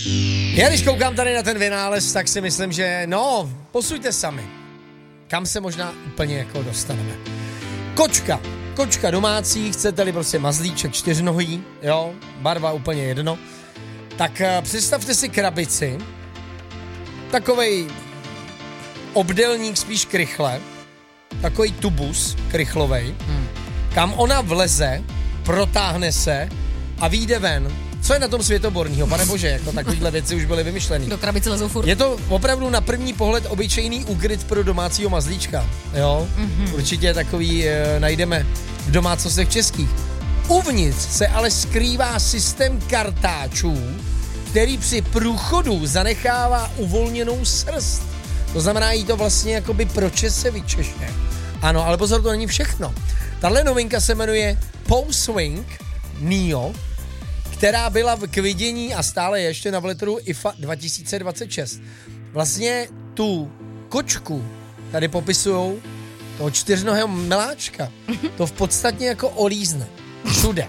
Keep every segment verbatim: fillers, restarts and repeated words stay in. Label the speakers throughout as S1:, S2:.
S1: Já když koukám tady na ten vynález, tak si myslím, že no, posuďte sami. Kam se možná úplně jako dostaneme. Kočka. Kočka domácí, chcete-li prostě mazlíček čtyřnohý, jo, barva úplně jedno. Tak uh, představte si krabici, takovej obdélník spíš krychle, takový tubus krychlovej, hmm. kam ona vleze, protáhne se a vyjde ven. Co je na tom světoborného, pane bože, jako takovýhle věci už byly vymyšlený.
S2: Do krabice lezou furt.
S1: Je to opravdu na první pohled obyčejný úkryt pro domácího mazlíčka, jo? Mm-hmm. Určitě takový e, najdeme v domácnostech českých. Uvnitř se ale skrývá systém kartáčů, který při průchodu zanechává uvolněnou srst. To znamená, jí to vlastně jakoby pročese vyčešně. Ano, ale pozor, to není všechno. Tahle novinka se jmenuje Paw Swing Neo, která byla k vidění a stále ještě na veletrhu I F A dva tisíce dvacet šest. Vlastně tu kočku tady popisujou toho čtyřnohého miláčka. To v podstatě jako olízne. Všude.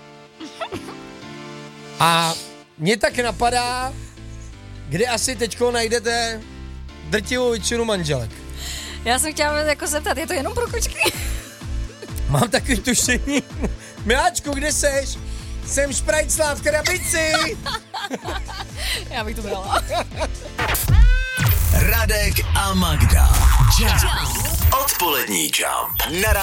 S1: A mě tak napadá, kde asi teďko najdete drtivou většinu manželek.
S2: Já jsem chtěla jako zeptat, je to jenom pro kočky?
S1: Mám takový tušení. Miláčku, kde seš? Jsem šprajclá v krabici.
S2: Já bych to brala.
S3: Radek a Magda. Jump. Odpolední Jump. Na